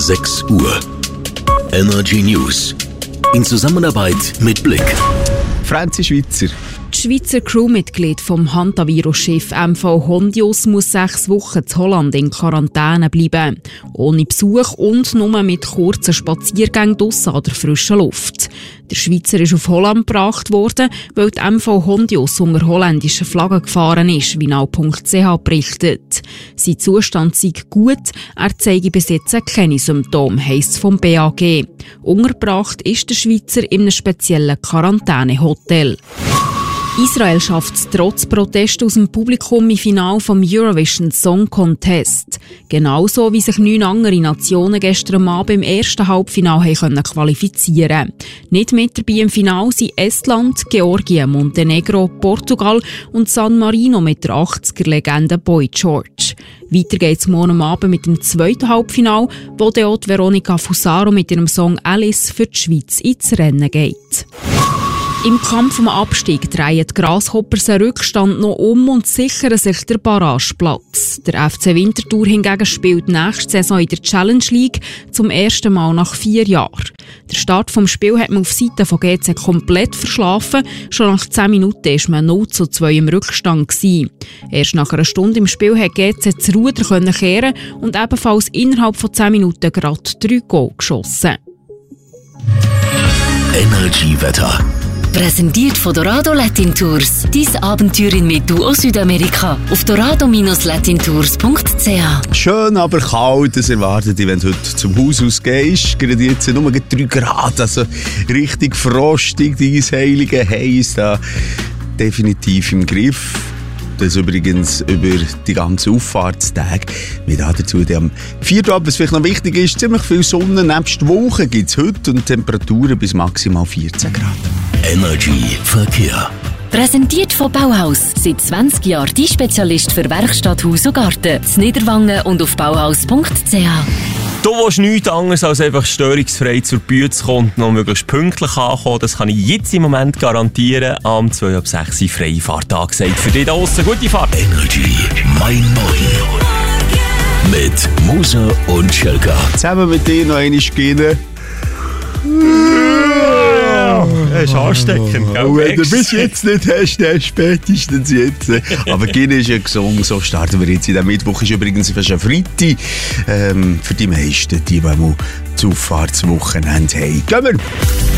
6 Uhr. Energy News. In Zusammenarbeit mit Blick. Franzi Schweizer. Das Schweizer Crewmitglied vom Hantavirus-Schiff MV Hondius muss 6 Wochen in Holland in Quarantäne bleiben. Ohne Besuch und nur mit kurzen Spaziergängen draussen an der frischen Luft. Der Schweizer ist auf Holland gebracht worden, weil die MV Hondius unter holländischer Flagge gefahren ist, wie now.ch berichtet. Sein Zustand sei gut, er zeige bis jetzt keine Symptome, heisst es vom BAG. Untergebracht ist der Schweizer in einem speziellen Quarantänehotel. Israel schafft es trotz Protest aus dem Publikum im Finale vom Eurovision Song Contest. Genauso wie sich 9 andere Nationen gestern Abend im ersten Halbfinale qualifizieren konnten. Nicht mit dabei im Finale sind Estland, Georgien, Montenegro, Portugal und San Marino mit der 80er-Legende Boy George. Weiter geht's morgen Abend mit dem zweiten Halbfinale, wo dort Veronica Fusaro mit ihrem Song Alice für die Schweiz ins Rennen geht. Im Kampf um den Abstieg drehen die Grasshoppers einen Rückstand noch um und sichern sich den Barrageplatz. Der FC Winterthur hingegen spielt nächste Saison in der Challenge League zum ersten Mal nach 4 Jahren. Der Start vom Spiel hat man auf Seite von GC komplett verschlafen. Schon nach 10 Minuten war man 0:2 im Rückstand gewesen. Erst nach einer Stunde im Spiel hat GC das Ruder kehren und ebenfalls innerhalb von 10 Minuten gerade 3 Goal geschossen. Energy-Wetter. Präsentiert von Dorado Latin Tours. Dein Abenteuer in Medu aus Südamerika. Auf dorado-latintours.ch. Schön, aber kalt. Das erwartet dich, wenn du heute zum Haus ausgehst. Gerade jetzt nur 3 Grad. Also richtig frostig, dieses heilige Heiß da. Definitiv im Griff. Das übrigens über die ganzen Auffahrtstage. Wir haben dazu am 4. Abend, was vielleicht noch wichtig ist, ziemlich viel Sonne. Nebst Wochen gibt es heute und Temperaturen bis maximal 14 Grad. Energy Verkehr. Präsentiert von Bauhaus. Seit 20 Jahren die Spezialist für Werkstatt, Haus und Garten. In Niederwangen und auf bauhaus.ch. Du willst nichts anderes als einfach störungsfrei zur Bühne zu kommen und noch möglichst pünktlich ankommen. Das kann ich jetzt im Moment garantieren. Am 2 ab 6 Uhr Freifahrt angesagt. Für dich da draussen gute Fahrt. Energy, mein Morgen. Mit Musa und Schelka. Zusammen mit dir noch eine Schiene. Das ist ansteckend, gell? Und wenn du bis jetzt nicht hast, dann spätestens jetzt. Aber Gine ist ja gesungen, so starten wir jetzt in diesem Mittwoch. Ist übrigens fast ein Freitag für die meisten, die das Auffahrtswochenende haben. Gehen wir!